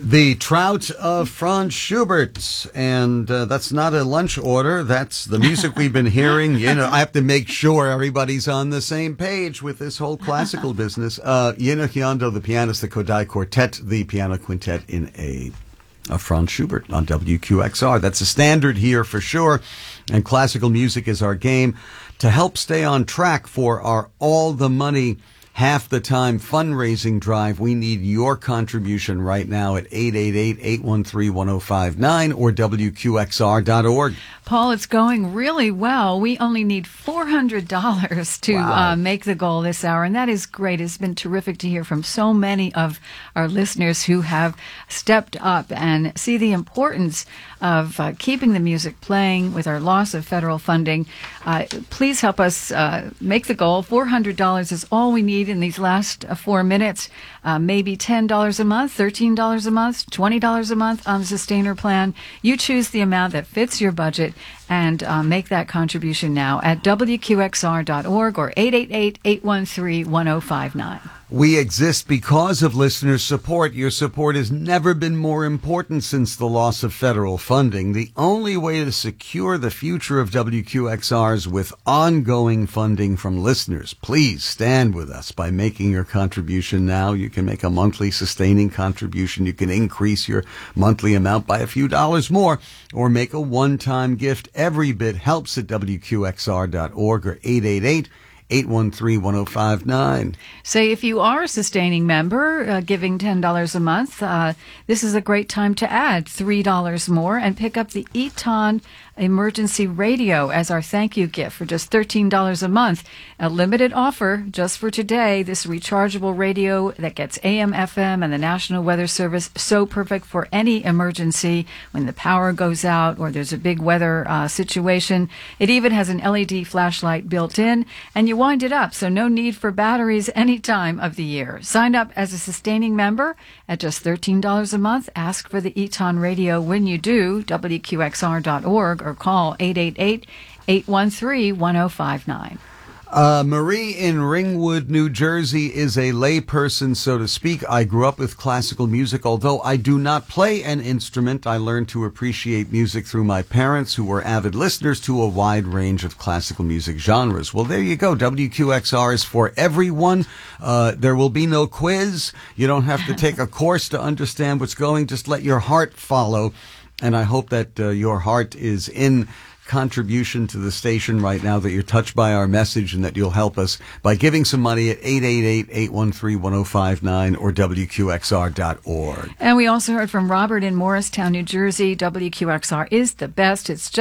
The Trout of Franz Schubert, and that's not a lunch order. That's the music we've been hearing. You know, I have to make sure everybody's on the same page with this whole classical business. Yeno Hyondo, the pianist, the Kodai Quartet, the piano quintet in a Franz Schubert on WQXR. That's a standard here for sure, and classical music is our game. To help stay on track for our All the Money Half the Time fundraising drive, we need your contribution right now at 888-813-1059 or WQXR.org. Paul, it's going really well. We only need $400 to make the goal this hour, and that is great. It's been terrific to hear from so many of our listeners who have stepped up and see the importance of keeping the music playing with our loss of federal funding. Please help us make the goal. $400 is all we need in these last 4 minutes. Maybe $10 a month, $13 a month, $20 a month on the Sustainer plan. You choose the amount that fits your budget and make that contribution now at WQXR.org or 888-813-1059. We exist because of listeners' support. Your support has never been more important since the loss of federal funding. The only way to secure the future of WQXR is with ongoing funding from listeners. Please stand with us by making your contribution now. You can make a monthly sustaining contribution. You can increase your monthly amount by a few dollars more or make a one-time gift. Every bit helps at WQXR.org or 888-813-1059. Say if you are a sustaining member giving $10 a month, this is a great time to add $3 more and pick up the Eton Emergency Radio as our thank you gift for just $13 a month. A limited offer just for today. This rechargeable radio that gets AM, FM, and the National Weather Service, so perfect for any emergency when the power goes out or there's a big weather situation. It even has an LED flashlight built in, and you wind it up, so no need for batteries any time of the year. Sign up as a sustaining member at just $13 a month. Ask for the Eton Radio when you do, WQXR.org, or call 888-813-1059. Marie in Ringwood, New Jersey is a layperson, so to speak. I grew up with classical music. Although I do not play an instrument, I learned to appreciate music through my parents, who were avid listeners to a wide range of classical music genres. Well, there you go. WQXR is for everyone. There will be no quiz. You don't have to take a course to understand what's going. Just let your heart follow. And I hope that your heart is in contribution to the station right now, that you're touched by our message, and that you'll help us by giving some money at 888-813-1059 or WQXR.org. And we also heard from Robert in Morristown, New Jersey. WQXR is the best. It's just